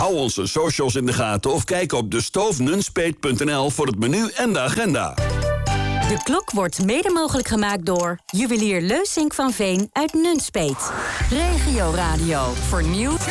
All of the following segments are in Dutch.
Hou onze socials in de gaten of kijk op destoofnunspeet.nl voor het menu en de agenda. De klok wordt mede mogelijk gemaakt door juwelier Leusink van Veen uit Nunspeet. Regio Radio voor nieuws.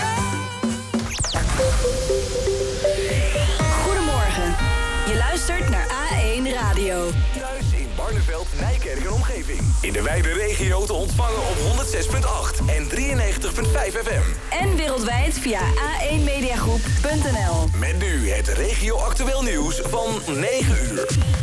Goedemorgen. Je luistert naar A1 Radio. Thuis in Barneveld, Nijkerk en omgeving. In de wijde regio te ontvangen op 106.8 en 93.5 FM. En wereldwijd via a1mediagroep.nl. Met nu het regio actueel nieuws van 9 uur.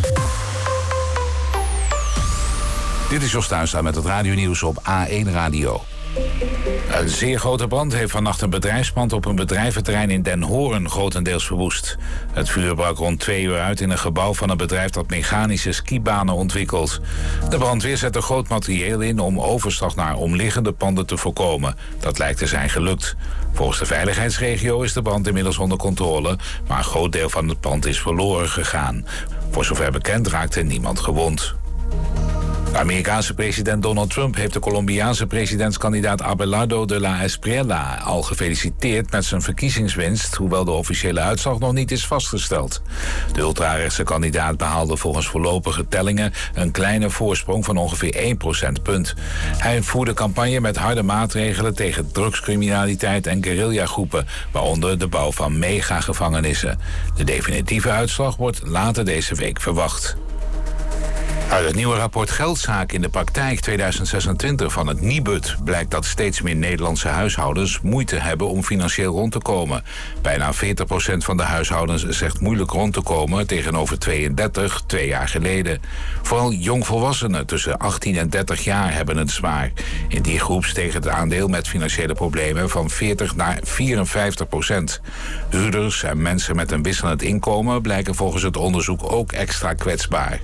Dit is Jos Tuinstra met het radionieuws op A1 Radio. Een zeer grote brand heeft vannacht een bedrijfspand op een bedrijventerrein in Den Hoorn grotendeels verwoest. Het vuur brak rond 2 uur uit in een gebouw van een bedrijf dat mechanische skibanen ontwikkelt. De brandweer zette groot materieel in om overslag naar omliggende panden te voorkomen. Dat lijkt te zijn gelukt. Volgens de veiligheidsregio is de brand inmiddels onder controle, maar een groot deel van het pand is verloren gegaan. Voor zover bekend raakte niemand gewond. De Amerikaanse president Donald Trump heeft de Colombiaanse presidentskandidaat Abelardo de la Espriella al gefeliciteerd met zijn verkiezingswinst, hoewel de officiële uitslag nog niet is vastgesteld. De ultrarechtse kandidaat behaalde volgens voorlopige tellingen een kleine voorsprong van ongeveer 1 procentpunt. Hij voerde campagne met harde maatregelen tegen drugscriminaliteit en guerrillagroepen, waaronder de bouw van megagevangenissen. De definitieve uitslag wordt later deze week verwacht. Uit het nieuwe rapport Geldzaken in de praktijk 2026 van het Nibud blijkt dat steeds meer Nederlandse huishoudens moeite hebben om financieel rond te komen. Bijna 40% van de huishoudens zegt moeilijk rond te komen, tegenover 32 2 jaar geleden. Vooral jongvolwassenen tussen 18 en 30 jaar hebben het zwaar. In die groep steeg het aandeel met financiële problemen van 40 naar 54%. Huurders en mensen met een wisselend inkomen blijken volgens het onderzoek ook extra kwetsbaar.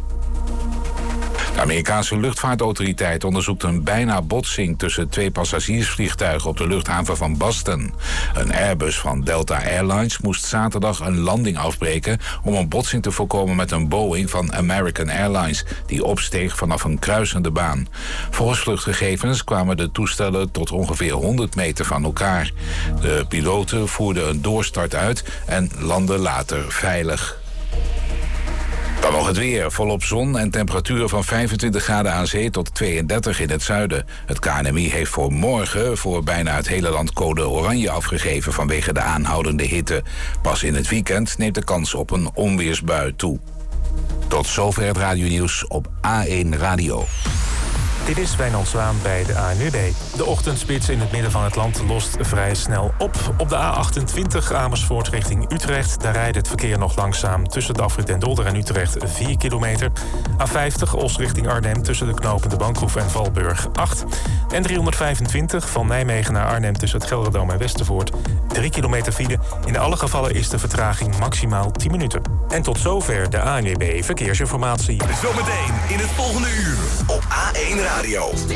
De Amerikaanse luchtvaartautoriteit onderzoekt een bijna botsing tussen 2 passagiersvliegtuigen op de luchthaven van Boston. Een Airbus van Delta Airlines moest zaterdag een landing afbreken om een botsing te voorkomen met een Boeing van American Airlines, die opsteeg vanaf een kruisende baan. Volgens vluchtgegevens kwamen de toestellen tot ongeveer 100 meter van elkaar. De piloten voerden een doorstart uit en landden later veilig. Dan nog het weer. Volop zon en temperaturen van 25 graden aan zee tot 32 in het zuiden. Het KNMI heeft voor morgen voor bijna het hele land code oranje afgegeven vanwege de aanhoudende hitte. Pas in het weekend neemt de kans op een onweersbui toe. Tot zover het radionieuws op A1 Radio. Dit is Wijnand Zwaan bij de ANWB. De ochtendspits in het midden van het land lost vrij snel op. Op de A28 Amersfoort richting Utrecht. Daar rijdt het verkeer nog langzaam tussen de afrit Den Dolder en Utrecht 4 kilometer. A50 Os richting Arnhem tussen de knopende Bankhoef en Valburg 8. En 325 van Nijmegen naar Arnhem tussen het Gelderdoom en Westervoort 3 kilometer file. In alle gevallen is de vertraging maximaal 10 minuten. En tot zover de ANWB Verkeersinformatie. Zometeen in het volgende uur op A1 Radio.